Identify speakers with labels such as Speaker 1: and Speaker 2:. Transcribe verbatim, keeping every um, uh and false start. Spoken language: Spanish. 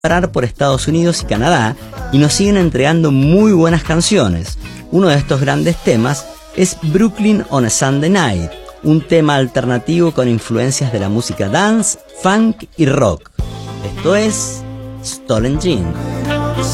Speaker 1: parar por Estados Unidos y Canadá y nos siguen entregando muy buenas canciones. Uno de estos grandes temas es Brooklyn on a Sunday Night, un tema alternativo con influencias de la música dance, funk y rock. Esto es Stolen Jeans.